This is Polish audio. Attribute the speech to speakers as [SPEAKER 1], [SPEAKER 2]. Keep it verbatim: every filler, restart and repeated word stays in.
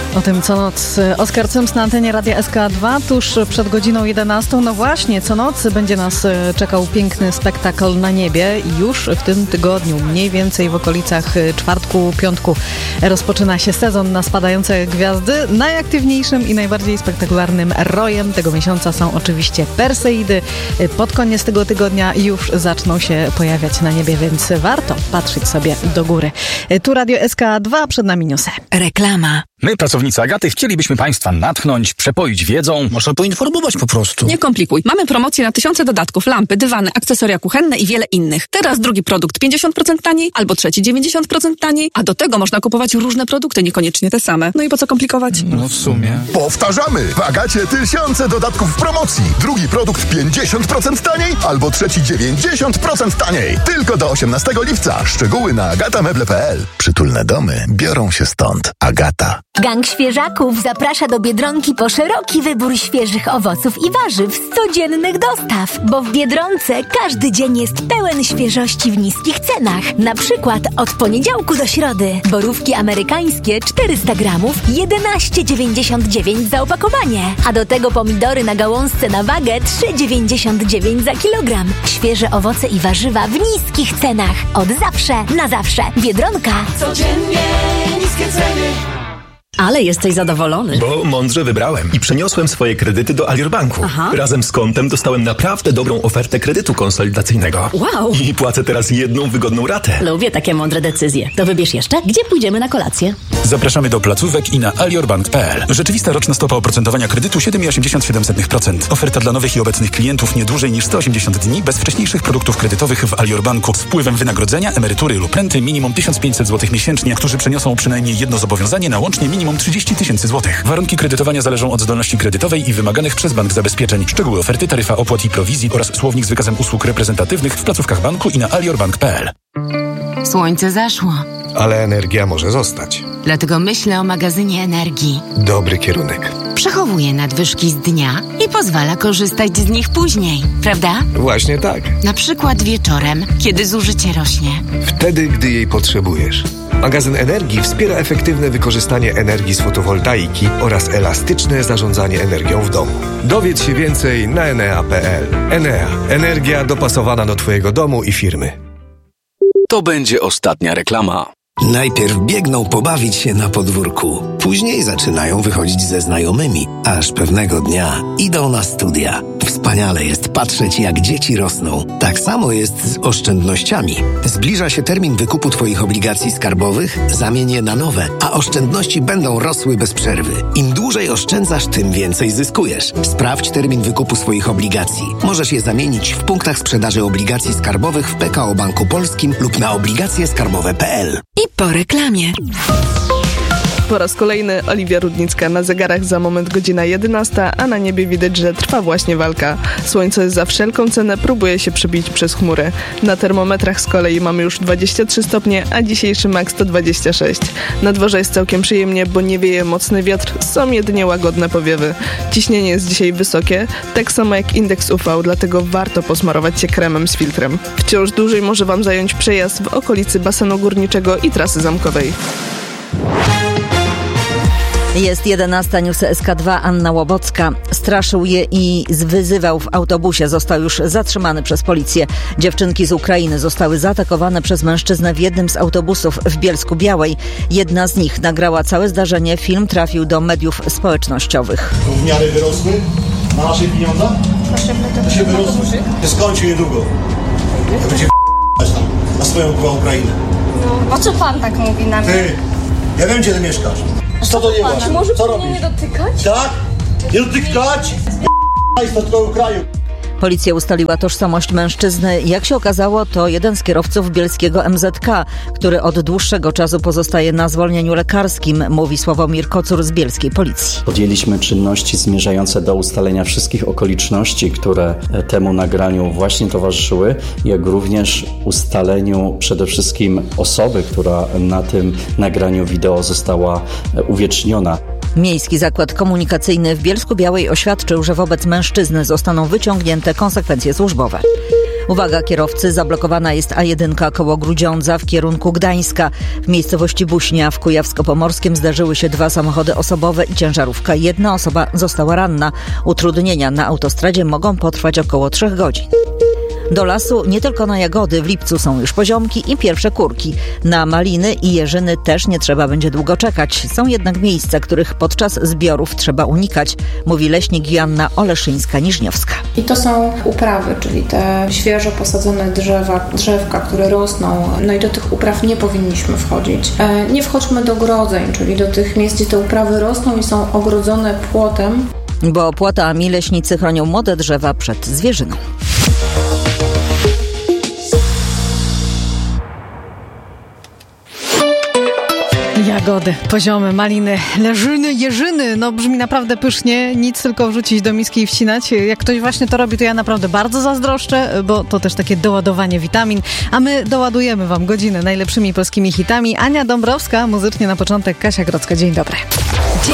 [SPEAKER 1] O tym co noc Oskar Cyms na antenie Radia S K dwa tuż przed godziną jedenastą. No właśnie, co noc będzie nas czekał piękny spektakl na niebie. Już w tym tygodniu, mniej więcej w okolicach czwartku, piątku rozpoczyna się sezon na spadające gwiazdy. Najaktywniejszym i najbardziej spektakularnym rojem tego miesiąca są oczywiście Perseidy. Pod koniec tego tygodnia już zaczną się pojawiać na niebie, więc warto patrzeć sobie do góry. Tu Radio S K dwa, przed nami newsy.
[SPEAKER 2] Reklama.
[SPEAKER 3] My, pracownicy Agaty, chcielibyśmy Państwa natchnąć, przepoić wiedzą.
[SPEAKER 4] Można poinformować po prostu.
[SPEAKER 2] Nie komplikuj. Mamy promocję na tysiące dodatków, lampy, dywany, akcesoria kuchenne i wiele innych. Teraz drugi produkt pięćdziesiąt procent taniej, albo trzeci dziewięćdziesiąt procent taniej, a do tego można kupować różne produkty, niekoniecznie te same. No i po co komplikować?
[SPEAKER 3] No w sumie.
[SPEAKER 5] Powtarzamy! W Agacie tysiące dodatków w promocji. Drugi produkt pięćdziesiąt procent taniej, albo trzeci dziewięćdziesiąt procent taniej. Tylko do osiemnastego lipca. Szczegóły na agatameble kropka p l. Przytulne domy biorą się stąd. Agata.
[SPEAKER 6] Gang Świeżaków zaprasza do Biedronki po szeroki wybór świeżych owoców i warzyw z codziennych dostaw, bo w Biedronce każdy dzień jest pełen świeżości w niskich cenach. Na przykład od poniedziałku do środy. Borówki amerykańskie czterysta gramów, jedenaście dziewięćdziesiąt dziewięć za opakowanie. A do tego pomidory na gałązce na wagę trzy dziewięćdziesiąt dziewięć za kilogram. Świeże owoce i warzywa w niskich cenach. Od zawsze na zawsze. Biedronka.
[SPEAKER 7] Codziennie niskie ceny.
[SPEAKER 8] Ale jesteś zadowolony.
[SPEAKER 9] Bo mądrze wybrałem i przeniosłem swoje kredyty do Alior Banku.
[SPEAKER 8] Aha.
[SPEAKER 9] Razem z kontem dostałem naprawdę dobrą ofertę kredytu konsolidacyjnego.
[SPEAKER 8] Wow!
[SPEAKER 9] I płacę teraz jedną wygodną ratę.
[SPEAKER 8] Lubię takie mądre decyzje. To wybierz jeszcze, gdzie pójdziemy na kolację.
[SPEAKER 3] Zapraszamy do placówek i na aliorbank kropka p l. Rzeczywista roczna stopa oprocentowania kredytu siedem przecinek osiemdziesiąt siedem procent. Oferta dla nowych i obecnych klientów nie dłużej niż sto osiemdziesiąt dni bez wcześniejszych produktów kredytowych w Alior Banku z wpływem wynagrodzenia, emerytury lub renty minimum tysiąc pięćset złotych miesięcznie, którzy przeniosą przynajmniej jedno zobowiązanie na łącznie minimum trzydzieści tysięcy złotych. Warunki kredytowania zależą od zdolności kredytowej i wymaganych przez bank zabezpieczeń. Szczegóły oferty, taryfa opłat i prowizji oraz słownik z wykazem usług reprezentatywnych w placówkach banku i na aliorbank kropka p l.
[SPEAKER 10] Słońce zaszło.
[SPEAKER 11] Ale energia może zostać.
[SPEAKER 10] Dlatego myślę o magazynie energii.
[SPEAKER 11] Dobry kierunek.
[SPEAKER 10] Przechowuje nadwyżki z dnia i pozwala korzystać z nich później, prawda?
[SPEAKER 11] Właśnie tak.
[SPEAKER 10] Na przykład wieczorem, kiedy zużycie rośnie.
[SPEAKER 11] Wtedy, gdy jej potrzebujesz. Magazyn energii wspiera efektywne wykorzystanie energii z fotowoltaiki oraz elastyczne zarządzanie energią w domu. Dowiedz się więcej na enea kropka p l. Enea. Energia dopasowana do Twojego domu i firmy.
[SPEAKER 12] To będzie ostatnia reklama.
[SPEAKER 13] Najpierw biegną pobawić się na podwórku. Później zaczynają wychodzić ze znajomymi. Aż pewnego dnia idą na studia. Wspaniale jest patrzeć, jak dzieci rosną. Tak samo jest z oszczędnościami. Zbliża się termin wykupu Twoich obligacji skarbowych, zamień je na nowe, a oszczędności będą rosły bez przerwy. Im dłużej oszczędzasz, tym więcej zyskujesz. Sprawdź termin wykupu swoich obligacji. Możesz je zamienić w punktach sprzedaży obligacji skarbowych w P K O Banku Polskim lub na obligacje skarbowe kropka p l.
[SPEAKER 2] I po reklamie. Po raz kolejny Oliwia Rudnicka. Na zegarach za moment godzina jedenasta, a na niebie widać, że trwa właśnie walka. Słońce za wszelką cenę próbuje się przebić przez chmury. Na termometrach z kolei mamy już dwadzieścia trzy stopnie, a dzisiejszy maks to dwadzieścia sześć. Na dworze jest całkiem przyjemnie, bo nie wieje mocny wiatr, są jedynie łagodne powiewy. Ciśnienie jest dzisiaj wysokie, tak samo jak indeks U V, dlatego warto posmarować się kremem z filtrem. Wciąż dłużej może Wam zająć przejazd w okolicy basenu górniczego i trasy zamkowej.
[SPEAKER 1] Jest jedenasta, newsy S K dwa, Anna Łobocka. Straszył je i wyzywał w autobusie. Został już zatrzymany przez policję. Dziewczynki z Ukrainy zostały zaatakowane przez mężczyznę w jednym z autobusów w Bielsku-Białej. Jedna z nich nagrała całe zdarzenie. Film trafił do mediów społecznościowych.
[SPEAKER 14] W miarę wyrosły na nasze pieniądze? To się wyrosły. To skończy niedługo. To będzie tam na swoją Ukrainę.
[SPEAKER 15] No, o co pan tak mówi na mnie?
[SPEAKER 14] Ty, ja wiem, gdzie ty mieszkasz. Co to nie masz?
[SPEAKER 15] Może
[SPEAKER 14] co
[SPEAKER 15] pan
[SPEAKER 14] robisz?
[SPEAKER 15] nie dotykać?
[SPEAKER 14] Tak? Nie dotykać? Nie z tego kraju.
[SPEAKER 1] Policja ustaliła tożsamość mężczyzny. Jak się okazało, to jeden z kierowców bielskiego M Z K, który od dłuższego czasu pozostaje na zwolnieniu lekarskim, mówi Sławomir Kocur z bielskiej policji.
[SPEAKER 16] Podjęliśmy czynności zmierzające do ustalenia wszystkich okoliczności, które temu nagraniu właśnie towarzyszyły, jak również ustaleniu przede wszystkim osoby, która na tym nagraniu wideo została uwieczniona.
[SPEAKER 1] Miejski Zakład Komunikacyjny w Bielsku-Białej oświadczył, że wobec mężczyzny zostaną wyciągnięte konsekwencje służbowe.
[SPEAKER 4] Uwaga kierowcy, zablokowana jest A jeden koło Grudziądza w kierunku Gdańska. W miejscowości Buśnia w Kujawsko-Pomorskim zdarzyły się dwa samochody osobowe i ciężarówka. Jedna osoba została ranna. Utrudnienia na autostradzie mogą potrwać około trzech godzin. Do lasu nie tylko na jagody, w lipcu są już poziomki i pierwsze kurki. Na maliny i jeżyny też nie trzeba będzie długo czekać. Są jednak miejsca, których podczas zbiorów trzeba unikać, mówi leśnik Joanna Oleszyńska-Niżniowska.
[SPEAKER 17] I to są uprawy, czyli te świeżo posadzone drzewa, drzewka, które rosną. No i do tych upraw nie powinniśmy wchodzić. Nie wchodźmy do grodzeń, czyli do tych miejsc, gdzie te uprawy rosną i są ogrodzone płotem.
[SPEAKER 4] Bo płotami leśnicy chronią młode drzewa przed zwierzyną.
[SPEAKER 1] Jagody, poziomy, maliny, leżyny, jeżyny. No brzmi naprawdę pysznie. Nic, tylko wrzucić do miski i wcinać. Jak ktoś właśnie to robi, to ja naprawdę bardzo zazdroszczę, bo to też takie doładowanie witamin. A my doładujemy wam godzinę najlepszymi polskimi hitami. Ania Dąbrowska, muzycznie na początek Kasia Grodzka. Dzień dobry.